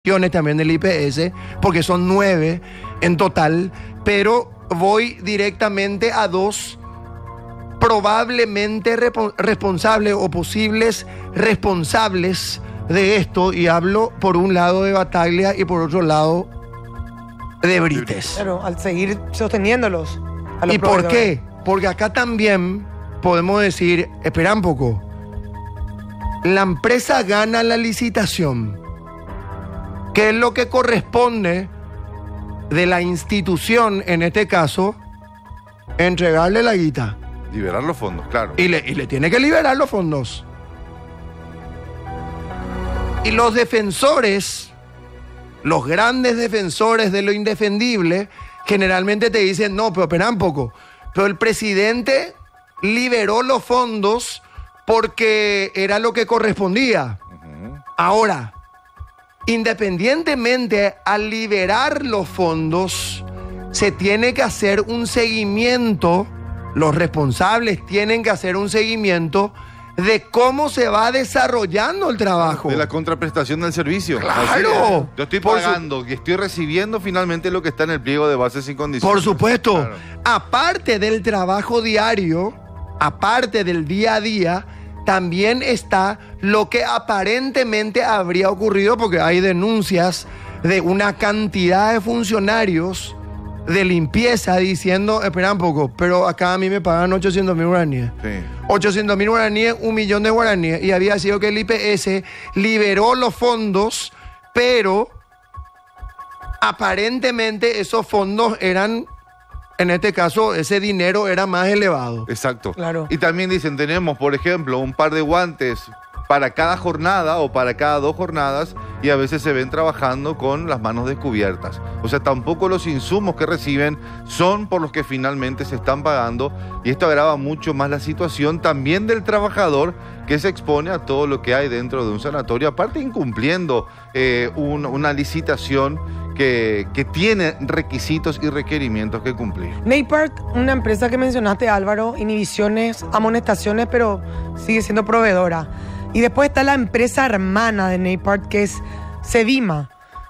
también del IPS, porque son 9 en total, pero voy directamente a 2 probablemente responsables o posibles responsables de esto, y hablo por un lado de Battaglia y por otro lado de Brites. Claro, al seguir sosteniéndolos. A los ¿Y por proveedores. qué? Porque acá también podemos decir, espera un poco, la empresa gana la licitación, que es lo que corresponde de la institución, en este caso, entregarle la guita. Liberar los fondos, claro. Y le tiene que liberar los fondos. Y los defensores, los grandes defensores de lo indefendible, generalmente te dicen, no, pero espera un poco, pero el presidente liberó los fondos porque era lo que correspondía. Ahora, independientemente al liberar los fondos, se tiene que hacer un seguimiento, los responsables tienen que hacer un seguimiento de cómo se va desarrollando el trabajo. De la contraprestación del servicio. ¡Claro! Así es. Yo estoy pagando y estoy recibiendo finalmente lo que está en el pliego de bases sin condiciones. Por supuesto. Claro. Aparte del trabajo diario, aparte del día a día, también está lo que aparentemente habría ocurrido, porque hay denuncias de una cantidad de funcionarios de limpieza diciendo, espera un poco, pero acá a mí me pagan 800.000 guaraníes. Sí. 800.000 guaraníes, 1 millón de guaraníes. Y había sido que el IPS liberó los fondos, pero aparentemente esos fondos eran, en este caso, ese dinero era más elevado. Exacto. Claro. Y también dicen, tenemos, por ejemplo, un par de guantes para cada jornada o para cada 2 jornadas, y a veces se ven trabajando con las manos descubiertas. O sea, tampoco los insumos que reciben son por los que finalmente se están pagando, y esto agrava mucho más la situación también del trabajador, que se expone a todo lo que hay dentro de un sanatorio, aparte incumpliendo una licitación que tiene requisitos y requerimientos que cumplir. Neypart, una empresa que mencionaste, Álvaro, inhibiciones, amonestaciones, pero sigue siendo proveedora. Y después está la empresa hermana de Neypart, que es Sedima.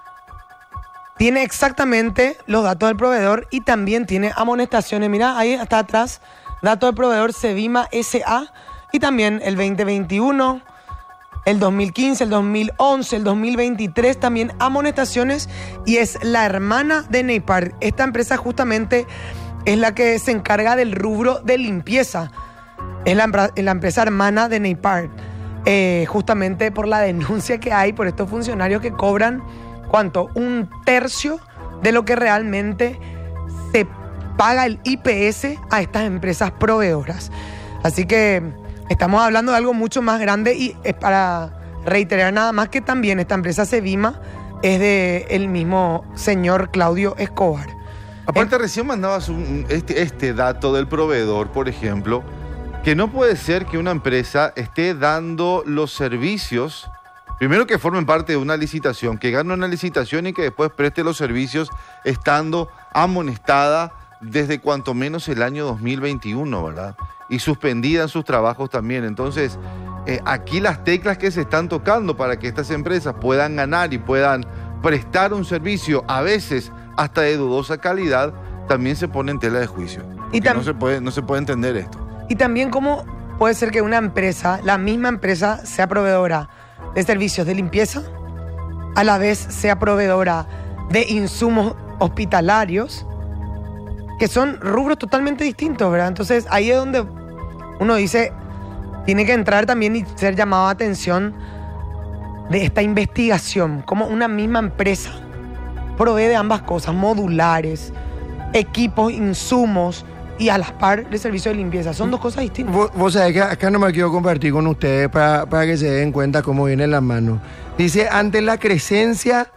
Tiene exactamente los datos del proveedor y también tiene amonestaciones. Mira, ahí está atrás, datos del proveedor Sedima S.A. y también el 2021, el 2015, el 2011, el 2023, también amonestaciones, y es la hermana de Neypart. Esta empresa justamente es la que se encarga del rubro de limpieza. Es la empresa hermana de Neypart. Justamente por la denuncia que hay por estos funcionarios que cobran, ¿cuánto? 1/3 de lo que realmente se paga el IPS a estas empresas proveedoras. Así que estamos hablando de algo mucho más grande, y es para reiterar nada más que también esta empresa Sedima es de el mismo señor Claudio Escobar. Aparte, recién mandabas este dato del proveedor, por ejemplo, que no puede ser que una empresa esté dando los servicios, primero que formen parte de una licitación, que gane una licitación y que después preste los servicios estando amonestada desde cuanto menos el año 2021, ¿verdad? Y suspendida en sus trabajos también. Entonces, aquí las teclas que se están tocando para que estas empresas puedan ganar y puedan prestar un servicio, a veces hasta de dudosa calidad, también se pone en tela de juicio. Y no se puede entender esto. Y también cómo puede ser que una empresa, la misma empresa, sea proveedora de servicios de limpieza, a la vez sea proveedora de insumos hospitalarios, que son rubros totalmente distintos, ¿verdad? Entonces ahí es donde uno dice, tiene que entrar también y ser llamado a atención de esta investigación, como una misma empresa provee de ambas cosas, modulares, equipos, insumos, y a la par de servicio de limpieza. Son dos cosas distintas. Vos sabés que acá no me quiero compartir con ustedes para que se den cuenta cómo viene la mano. Dice, ante la creciente,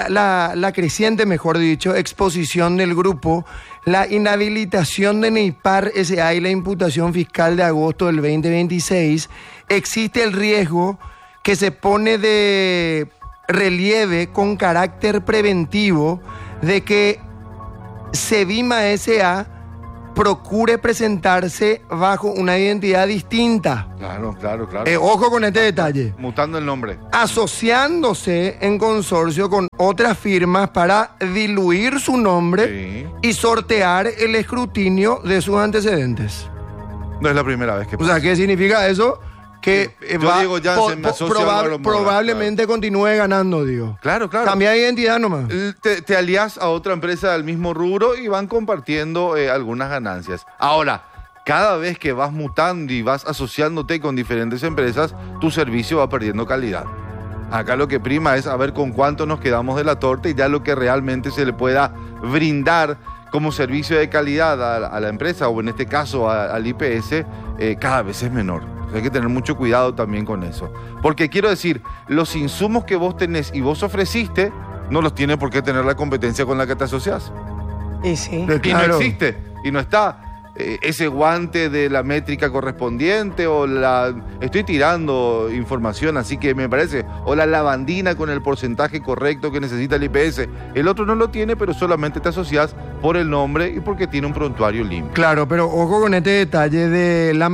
mejor dicho, exposición del grupo, la inhabilitación de Neypart S.A. y la imputación fiscal de agosto del 2026, existe el riesgo que se pone de relieve con carácter preventivo de que Sedima S.A. procure presentarse bajo una identidad distinta. Claro. Ojo con este detalle. Mutando el nombre. Asociándose en consorcio con otras firmas para diluir su nombre y sortear el escrutinio de sus antecedentes. No es la primera vez que pasa. O sea, ¿qué significa eso? Que Diego Jansen, me asocio a Álvaro Morán, probablemente continúe ganando, digo. Claro. Cambia de identidad nomás. Te alías a otra empresa del mismo rubro y van compartiendo algunas ganancias. Ahora, cada vez que vas mutando y vas asociándote con diferentes empresas, tu servicio va perdiendo calidad. Acá lo que prima es a ver con cuánto nos quedamos de la torta y ya lo que realmente se le pueda brindar como servicio de calidad a la empresa, o en este caso al IPS, cada vez es menor. Hay que tener mucho cuidado también con eso. Porque quiero decir, los insumos que vos tenés y vos ofreciste, no los tiene por qué tener la competencia con la que te asociás. Y sí. Y no existe, y no está ese guante de la métrica correspondiente, o estoy tirando información, así que me parece, o la lavandina con el porcentaje correcto que necesita el IPS. El otro no lo tiene, pero solamente te asociás por el nombre y porque tiene un prontuario limpio. Claro, pero ojo con este detalle de la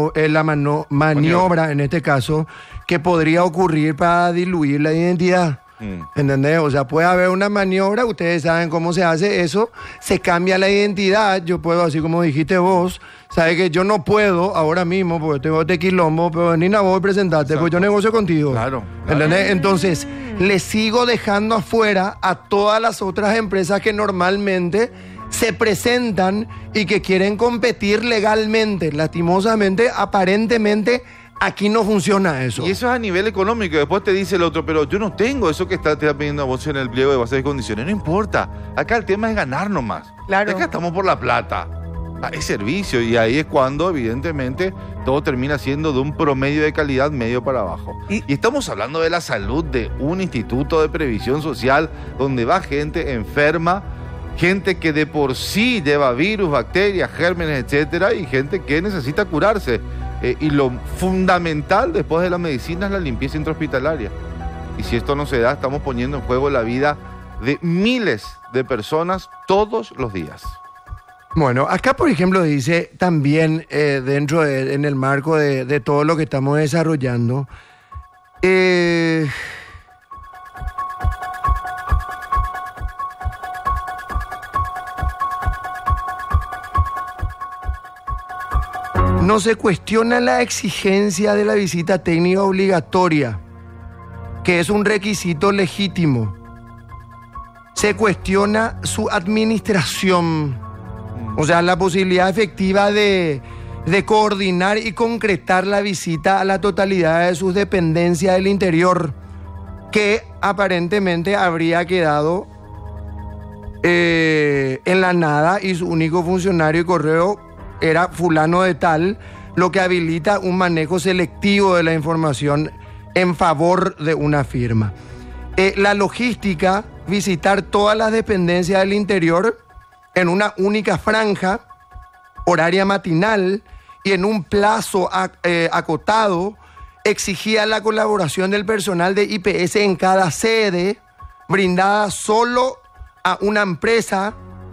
maniobra, en este caso, que podría ocurrir para diluir la identidad. ¿Entendés? O sea, puede haber una maniobra, ustedes saben cómo se hace eso, se cambia la identidad. Yo puedo, así como dijiste vos, sabes que yo no puedo ahora mismo, porque tengo este quilombo, pero venir a vos y presentarte, porque yo negocio contigo. Claro. ¿Entendés? Entonces, le sigo dejando afuera a todas las otras empresas que normalmente se presentan y que quieren competir legalmente. Lastimosamente, aparentemente, aquí no funciona eso. Y eso es a nivel económico. Después te dice el otro, pero yo no tengo eso que te está pidiendo a vos en el pliego de bases de condiciones. No importa. Acá el tema es ganar nomás. Claro. Acá estamos por la plata. Es servicio. Y ahí es cuando, evidentemente, todo termina siendo de un promedio de calidad medio para abajo. Y estamos hablando de la salud de un instituto de previsión social donde va gente enferma, gente que de por sí lleva virus, bacterias, gérmenes, etcétera, y gente que necesita curarse. Y lo fundamental después de la medicina es la limpieza intrahospitalaria. Y si esto no se da, estamos poniendo en juego la vida de miles de personas todos los días. Bueno, acá por ejemplo dice también en el marco de todo lo que estamos desarrollando, no se cuestiona la exigencia de la visita técnica obligatoria, que es un requisito legítimo. Se cuestiona su administración, o sea, la posibilidad efectiva de coordinar y concretar la visita a la totalidad de sus dependencias del interior, que aparentemente habría quedado en la nada y su único funcionario y correo era fulano de tal, lo que habilita un manejo selectivo de la información en favor de una firma. La logística, visitar todas las dependencias del interior en una única franja horaria matinal y en un plazo acotado, exigía la colaboración del personal de IPS en cada sede, brindada solo a una empresa.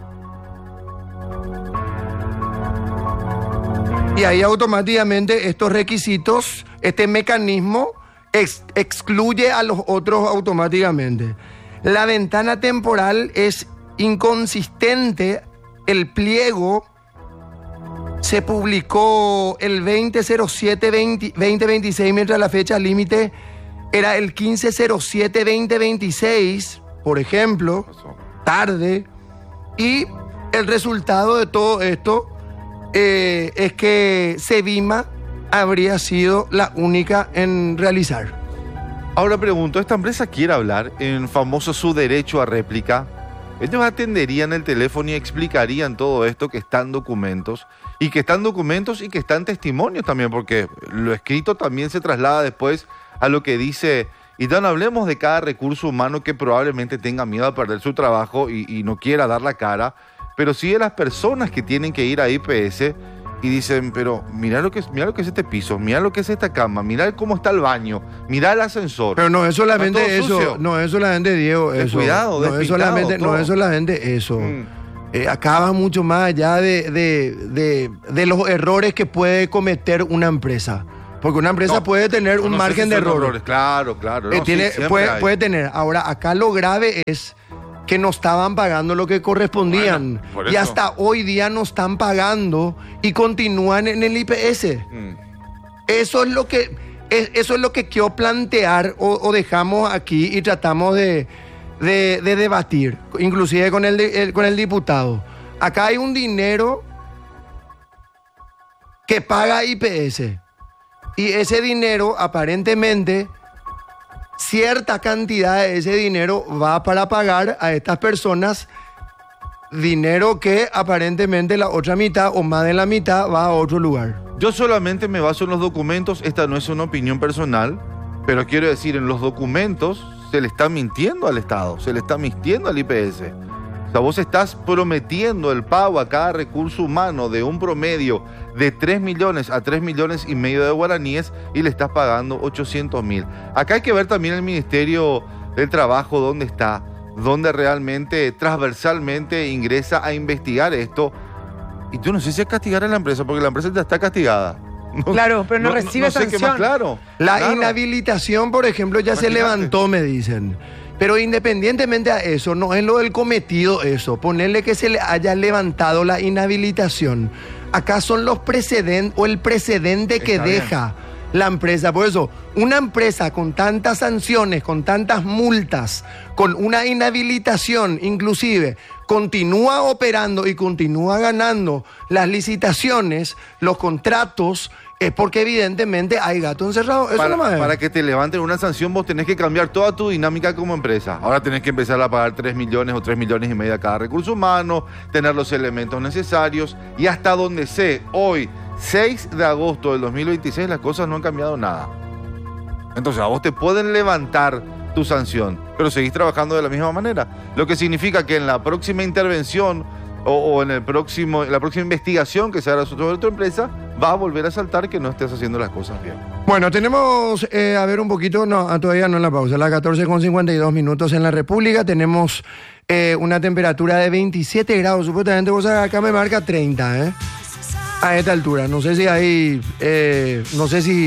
Y ahí automáticamente estos requisitos, este mecanismo excluye a los otros automáticamente. La ventana temporal es inconsistente. El pliego se publicó el 20/07/2026, mientras la fecha límite era el 15/07/2026, por ejemplo, tarde. Y el resultado de todo esto es que Sedima habría sido la única en realizar. Ahora pregunto, ¿esta empresa quiere hablar en famoso su derecho a réplica? Ellos atenderían el teléfono y explicarían todo esto que está en documentos y que está en testimonios también, porque lo escrito también se traslada después a lo que dice. Y ya no hablemos de cada recurso humano que probablemente tenga miedo a perder su trabajo y no quiera dar la cara, pero sí de las personas que tienen que ir a IPS y dicen, pero mira lo que es este piso, mira lo que es esta cama, mira cómo está el baño, mira el ascensor. Pero no es solamente eso, no es solamente, Diego, eso. Cuidado, no es solamente eso. acá va mucho más allá de los errores que puede cometer una empresa. Porque una empresa puede tener un margen de error. Claro. No, puede tener. Ahora, acá lo grave es que no estaban pagando lo que correspondían. Bueno, y hasta hoy día no están pagando y continúan en el IPS. Eso es lo que quiero plantear o dejamos aquí y tratamos de debatir, inclusive con el diputado. Acá hay un dinero que paga IPS. Y ese dinero, aparentemente, cierta cantidad de ese dinero va para pagar a estas personas, dinero que aparentemente la otra mitad o más de la mitad va a otro lugar. Yo solamente me baso en los documentos, esta no es una opinión personal, pero quiero decir, en los documentos se le está mintiendo al Estado, se le está mintiendo al IPS. O sea, vos estás prometiendo el pago a cada recurso humano de un promedio de 3 millones a 3 millones y medio de guaraníes y le estás pagando 800.000. Acá hay que ver también el Ministerio del Trabajo dónde está, dónde realmente transversalmente ingresa a investigar esto. Y yo no sé si es castigar a la empresa, porque la empresa ya está castigada. Claro, pero no recibe sé sanción. Qué más claro. La inhabilitación, por ejemplo, ya se levantó, me dicen. Pero independientemente a eso, no es lo del cometido eso. Ponerle que se le haya levantado la inhabilitación. Acá son los precedentes o el precedente que deja la empresa. Por eso, una empresa con tantas sanciones, con tantas multas, con una inhabilitación inclusive, continúa operando y continúa ganando las licitaciones, los contratos, es porque evidentemente hay gato encerrado. Eso para que te levanten una sanción, vos tenés que cambiar toda tu dinámica como empresa. Ahora tenés que empezar a pagar 3 millones o 3 millones y medio a cada recurso humano, tener los elementos necesarios, y hasta donde sé, hoy, 6 de agosto del 2026, las cosas no han cambiado nada. Entonces, a vos te pueden levantar tu sanción, pero seguís trabajando de la misma manera. Lo que significa que en la próxima intervención o en la próxima investigación que se haga sobre tu empresa, va a volver a saltar que no estés haciendo las cosas bien. Bueno, tenemos, a ver un poquito, no, todavía no en la pausa, las 14:52 en la República, tenemos una temperatura de 27 grados, supuestamente vos sabés, acá me marca 30, a esta altura. No sé si hay, no sé si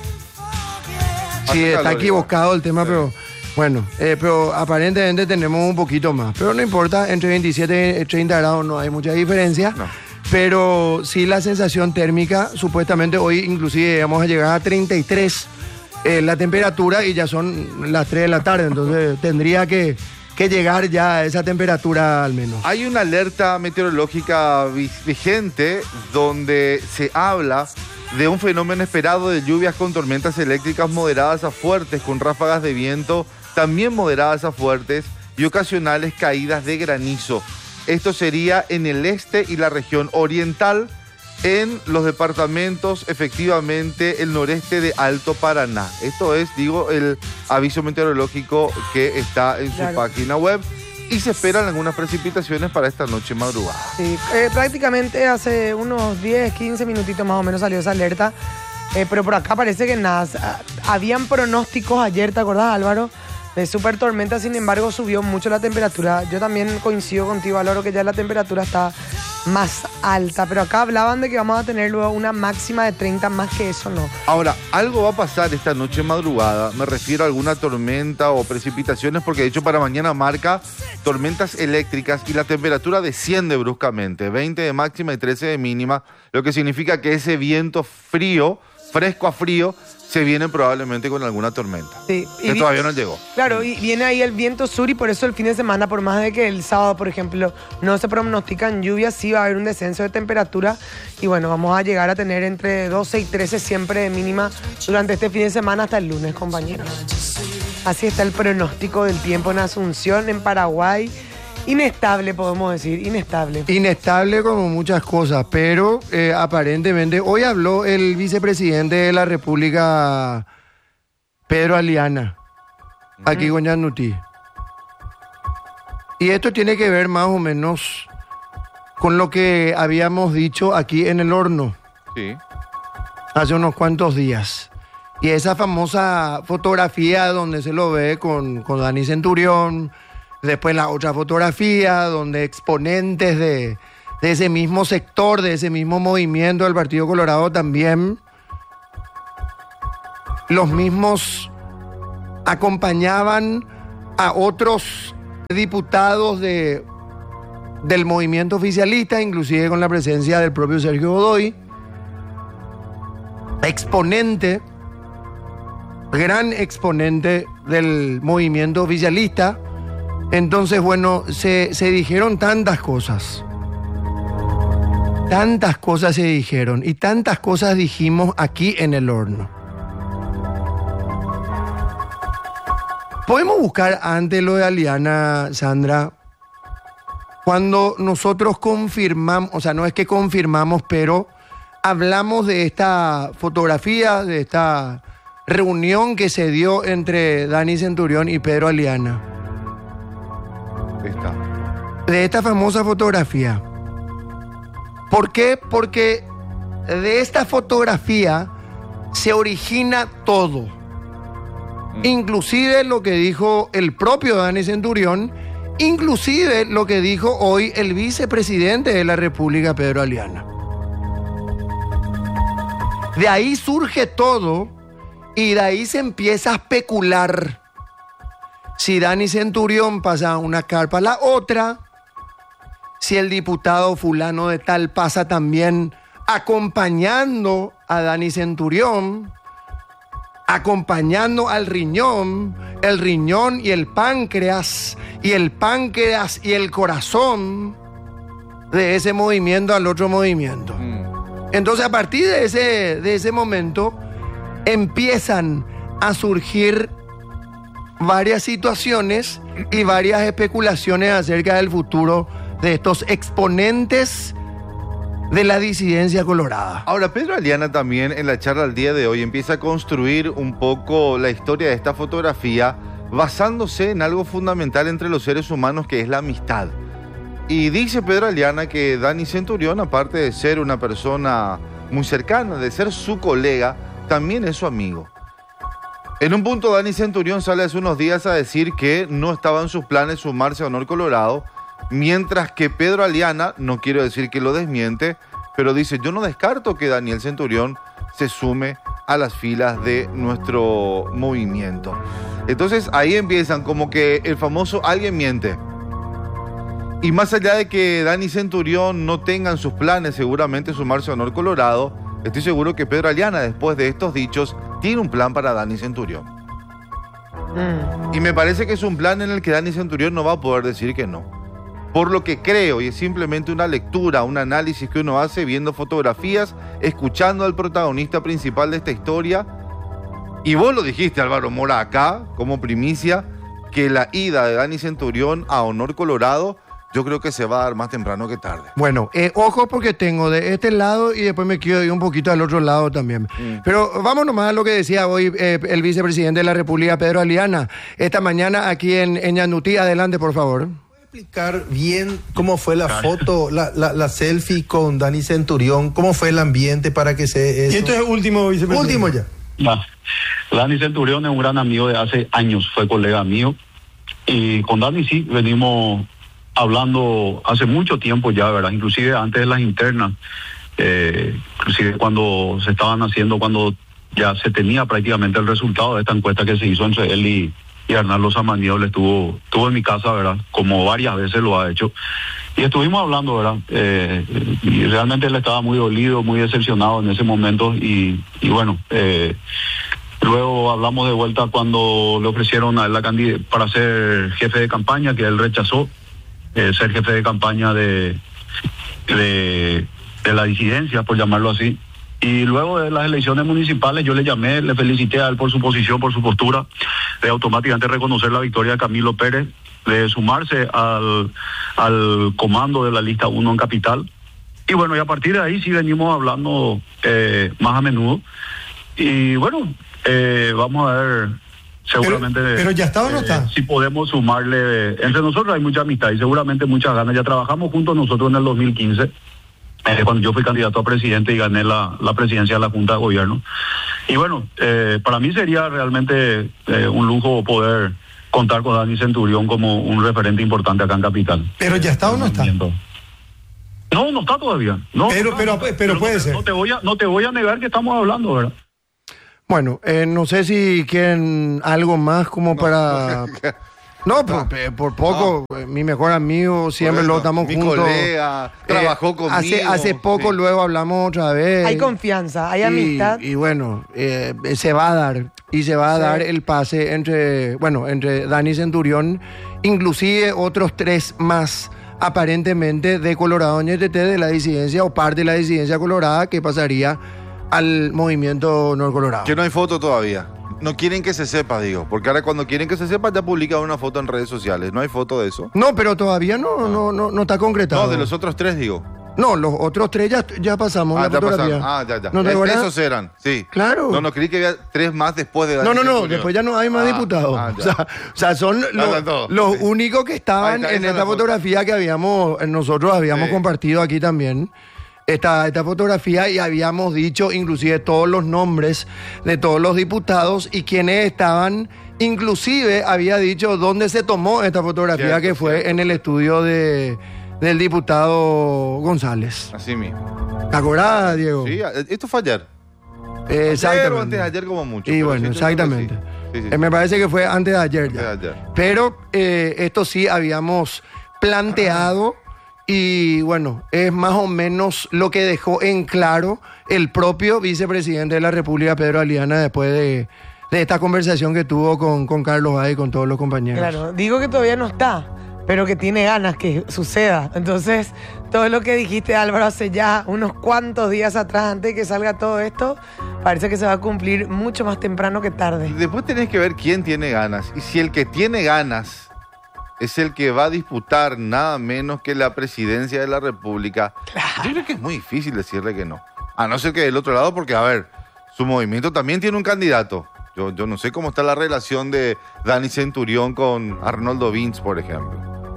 está equivocado el tema, pero bueno, pero aparentemente tenemos un poquito más. Pero no importa, entre 27 y 30 grados no hay mucha diferencia. No. Pero sí la sensación térmica, supuestamente hoy inclusive vamos a llegar a 33 la temperatura y ya son las 3 de la tarde, entonces tendría que llegar ya a esa temperatura al menos. Hay una alerta meteorológica vigente donde se habla de un fenómeno esperado de lluvias con tormentas eléctricas moderadas a fuertes, con ráfagas de viento también moderadas a fuertes y ocasionales caídas de granizo. Esto sería en el este y la región oriental, en los departamentos, efectivamente, el noreste de Alto Paraná. Esto es, digo, el aviso meteorológico que está en su página web. Y se esperan algunas precipitaciones para esta noche madrugada. Sí, prácticamente hace unos 10, 15 minutitos más o menos salió esa alerta. Pero por acá parece que nada. Habían pronósticos ayer, ¿te acordás, Álvaro? De super tormenta, sin embargo, subió mucho la temperatura. Yo también coincido contigo, Álvaro, que ya la temperatura está más alta. Pero acá hablaban de que vamos a tener luego una máxima de 30, más que eso no. Ahora, algo va a pasar esta noche madrugada. Me refiero a alguna tormenta o precipitaciones, porque de hecho para mañana marca tormentas eléctricas y la temperatura desciende bruscamente. 20 de máxima y 13 de mínima, lo que significa que ese viento frío, fresco a frío, se viene probablemente con alguna tormenta. Sí, que todavía no llegó. Claro, y viene ahí el viento sur y por eso el fin de semana, por más de que el sábado, por ejemplo, no se pronostican lluvias, sí va a haber un descenso de temperatura y bueno, vamos a llegar a tener entre 12 y 13 siempre de mínima durante este fin de semana hasta el lunes, compañeros. Así está el pronóstico del tiempo en Asunción, en Paraguay. Inestable, podemos decir, inestable. Inestable como muchas cosas, pero aparentemente hoy habló el vicepresidente de la República, Pedro Aliana, aquí con Yanuti. Y esto tiene que ver más o menos con lo que habíamos dicho aquí en el horno. Sí. Hace unos cuantos días. Y esa famosa fotografía donde se lo ve con Dani Centurión, Después la otra fotografía donde exponentes de ese mismo sector, de ese mismo movimiento del Partido Colorado también, los mismos acompañaban a otros diputados del movimiento oficialista, inclusive con la presencia del propio Sergio Godoy, exponente, gran exponente del movimiento oficialista. Entonces, bueno, se dijeron tantas cosas se dijeron y tantas cosas dijimos aquí en el horno. Podemos buscar antes lo de Aliana, Sandra, cuando nosotros confirmamos, o sea, no es que confirmamos, pero hablamos de esta fotografía, de esta reunión que se dio entre Dani Centurión y Pedro Aliana. De esta famosa fotografía. ¿Por qué? Porque de esta fotografía se origina todo. Inclusive lo que dijo el propio Dani Centurión, inclusive lo que dijo hoy el vicepresidente de la República, Pedro Aliana. De ahí surge todo y de ahí se empieza a especular si Dani Centurión pasa a una carpa a la otra, si el diputado fulano de tal pasa también acompañando a Dani Centurión, acompañando al riñón, el riñón y el páncreas y el corazón de ese movimiento al otro movimiento. Entonces, a partir de ese momento empiezan a surgir varias situaciones y varias especulaciones acerca del futuro de estos exponentes de la disidencia colorada. Ahora, Pedro Aliana también en la charla del día de hoy empieza a construir un poco la historia de esta fotografía basándose en algo fundamental entre los seres humanos, que es la amistad. Y dice Pedro Aliana que Dani Centurión, aparte de ser una persona muy cercana, de ser su colega, también es su amigo. En un punto, Dani Centurión sale hace unos días a decir que no estaba en sus planes sumarse a Honor Colorado, mientras que Pedro Aliana, no quiero decir que lo desmiente, pero dice: yo no descarto que Daniel Centurión se sume a las filas de nuestro movimiento. Entonces ahí empiezan como que el famoso alguien miente. Y más allá de que Dani Centurión no tenga en sus planes seguramente sumarse a Honor Colorado, estoy seguro que Pedro Aliana, después de estos dichos, tiene un plan para Dani Centurión. Y me parece que es un plan en el que Dani Centurión no va a poder decir que no. Por lo que creo, y es simplemente una lectura, un análisis que uno hace viendo fotografías, escuchando al protagonista principal de esta historia. Y vos lo dijiste, Álvaro Mora, acá, como primicia, que la ida de Dani Centurión a Honor Colorado, yo creo que se va a dar más temprano que tarde. Bueno, ojo, porque tengo de este lado y después me quiero ir un poquito al otro lado también. Pero vamos nomás a lo que decía hoy el vicepresidente de la República, Pedro Aliana, esta mañana aquí en Ñandutí. Adelante, por favor. Explicar bien cómo fue la foto, la selfie con Dani Centurión, cómo fue el ambiente para que se... Eso. Y esto es último, vicepresidente. Último ya. Dani Centurión es un gran amigo de hace años, fue colega mío, y con Dani sí venimos hablando hace mucho tiempo ya, ¿verdad? Inclusive antes de las internas, inclusive cuando se estaban haciendo, cuando ya se tenía prácticamente el resultado de esta encuesta que se hizo entre él y Arnaldo Samaniego. Estuvo en mi casa, ¿verdad? Como varias veces lo ha hecho. Y estuvimos hablando, ¿verdad? Y realmente él estaba muy dolido, muy decepcionado en ese momento. Y bueno, luego hablamos de vuelta cuando le ofrecieron a él la candidatura para ser jefe de campaña, que él rechazó ser jefe de campaña de la disidencia, por llamarlo así. Y luego de las elecciones municipales yo le llamé, le felicité a él por su posición, por su postura, de automáticamente reconocer la victoria de Camilo Pérez, de sumarse al comando de la lista 1 en Capital. Y bueno, y a partir de ahí sí venimos hablando más a menudo. Y bueno, vamos a ver seguramente... Pero ya está o no está. Si podemos sumarle... Entre nosotros hay mucha amistad y seguramente muchas ganas. Ya trabajamos juntos nosotros en el 2015. Cuando yo fui candidato a presidente y gané la presidencia de la Junta de Gobierno. Y bueno, para mí sería realmente un lujo poder contar con Dani Centurión como un referente importante acá en Capital. ¿Pero ya está o no está? No, no está todavía. No, Pero puede ser. No te voy a negar que estamos hablando, ¿verdad? Bueno, no sé si quieren algo más como para... No, por poco, mi mejor amigo, siempre lo estamos mi juntos. Colega, trabajó conmigo. Hace poco, sí. Luego hablamos otra vez. Hay confianza, hay amistad. Y bueno, se va a dar. Y se va a dar el pase entre Dani Centurión, inclusive otros 3 más, aparentemente de Colorado NTT, de la disidencia o parte de la disidencia colorada, que pasaría al movimiento Norcolorado. Que no hay foto todavía. No quieren que se sepa, digo. Porque ahora cuando quieren que se sepa ya publican una foto en redes sociales. No hay foto de eso. No, pero todavía no está concretado. No, de los otros 3 digo. No, los otros 3 ya pasamos la ya fotografía. pasaron. Ya. ¿No te acuerdas? Esos eran, sí. Claro. No creí que había 3 más después de Dani No, Centurión. después ya no hay más diputados. Ya. O sea, son los Sí. únicos que estaban Ahí está, en esa es esta la foto. fotografía que nosotros habíamos Sí. compartido aquí también. Esta fotografía, y habíamos dicho inclusive todos los nombres de todos los diputados y quienes estaban, inclusive había dicho dónde se tomó esta fotografía, Cierto, que fue cierto. en el estudio del diputado González. Así mismo. ¿Te acordás, Diego? Sí, esto fue ayer. Ayer o Exactamente. antes de ayer como mucho. Y pero bueno, sí, yo creo que exactamente. sí. Me parece que fue antes de ayer ya. Antes de ayer. Pero esto sí habíamos planteado y bueno, es más o menos lo que dejó en claro el propio vicepresidente de la República, Pedro Aliana, después de esta conversación que tuvo con Carlos Hay y con todos los compañeros. Claro, digo que todavía no está, pero que tiene ganas que suceda. Entonces, todo lo que dijiste, Álvaro, hace ya unos cuantos días atrás, antes de que salga todo esto, parece que se va a cumplir mucho más temprano que tarde. Después tenés que ver quién tiene ganas. Y si el que tiene ganas es el que va a disputar nada menos que la presidencia de la República, yo creo que es muy difícil decirle que no. A no ser que del otro lado, porque a ver, su movimiento también tiene un candidato. Yo no sé cómo está la relación de Dani Centurión con Arnoldo Vince, por ejemplo.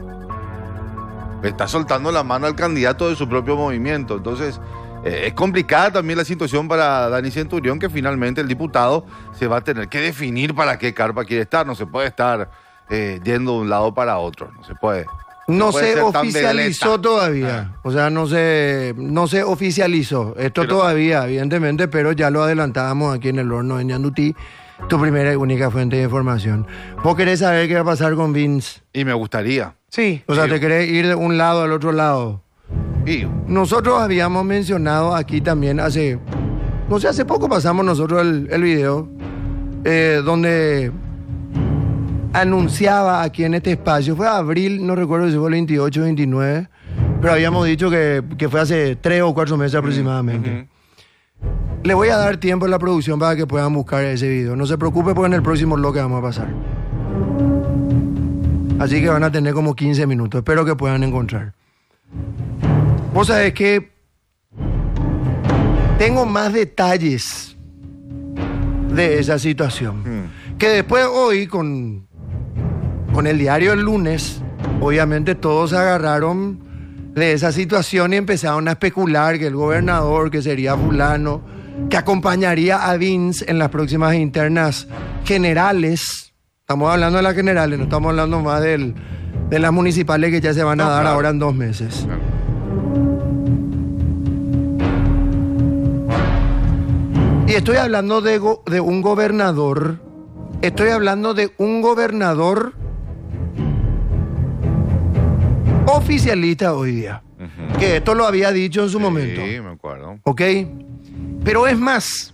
Está soltando la mano al candidato de su propio movimiento. Entonces, es complicada también la situación para Dani Centurión, que finalmente el diputado se va a tener que definir para qué carpa quiere estar. No se puede estar yendo de un lado para otro. No se puede. No puede se ser tan oficializó veleta. todavía. O sea, no se oficializó. Esto Pero- todavía, evidentemente, pero ya lo adelantábamos aquí en el horno de Ñandutí, tu primera y única fuente de información. ¿Vos querés saber qué va a pasar con Vince? Y me gustaría. Sí. O sea, Sí. ¿te querés ir de un lado al otro lado? Y Nosotros habíamos mencionado aquí también hace poco pasamos nosotros el video donde anunciaba aquí en este espacio, fue abril, no recuerdo si fue el 28 o 29, pero habíamos dicho que fue hace 3 o 4 meses aproximadamente. Le voy a dar tiempo a la producción para que puedan buscar ese video. No se preocupe, porque en el próximo bloque vamos a pasar. Así que van a tener como 15 minutos. Espero que puedan encontrar. Vos sabés que tengo más detalles de esa situación. Que después hoy, con el diario El Lunes, obviamente todos se agarraron de esa situación y empezaron a especular que el gobernador, que sería fulano, que acompañaría a Vince en las próximas internas generales. Estamos hablando de las generales, no estamos hablando más de las municipales que ya se van a No, dar claro. ahora en 2 meses. Claro. Y estoy hablando de un gobernador. Estoy hablando de un gobernador oficialista hoy día. Que esto lo había dicho en su momento. Sí, me acuerdo. ¿Ok? Pero es más.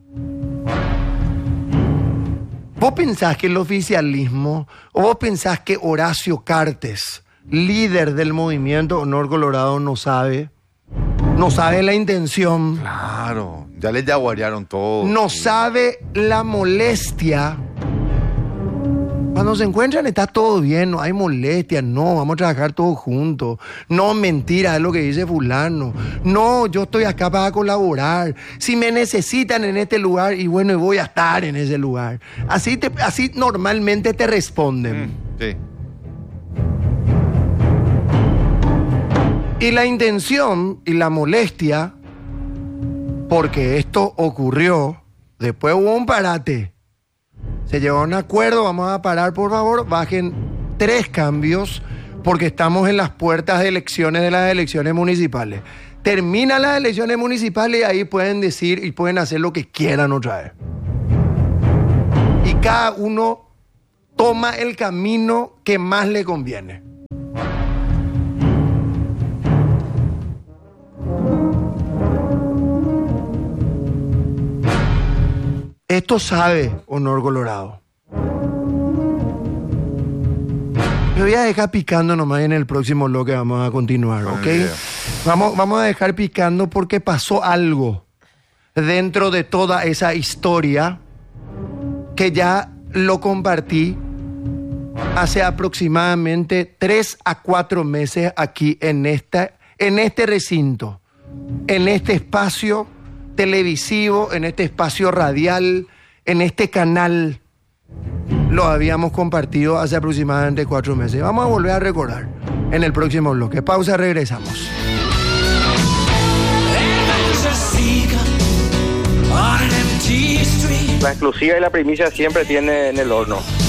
¿Vos pensás que el oficialismo, o vos pensás que Horacio Cartes, líder del movimiento Honor Colorado, no sabe la intención, Claro, ya les yaguarearon todo. no Sí. sabe la molestia? Cuando se encuentran está todo bien, no hay molestia, no, vamos a trabajar todos juntos. No, mentira, es lo que dice fulano. No, yo estoy acá para colaborar. Si me necesitan en este lugar, y bueno, y voy a estar en ese lugar. Así normalmente te responden. Sí. Y la intención y la molestia, porque esto ocurrió, después hubo un parate. Se llegó a un acuerdo, vamos a parar, por favor, bajen 3 cambios, porque estamos en las puertas de elecciones, de las elecciones municipales. Terminan las elecciones municipales y ahí pueden decir y pueden hacer lo que quieran otra vez. Y cada uno toma el camino que más le conviene. Esto sabe Honor Colorado. Me voy a dejar picando nomás, en el próximo bloque vamos a continuar, ¿ok? Vamos a dejar picando porque pasó algo dentro de toda esa historia que ya lo compartí hace aproximadamente 3 a 4 meses aquí en este recinto, en este espacio televisivo, en este espacio radial, en este canal. Lo habíamos compartido hace aproximadamente 4 meses. Vamos a volver a recordar en el próximo bloque. Pausa, regresamos. La exclusiva y la primicia siempre tiene en el horno.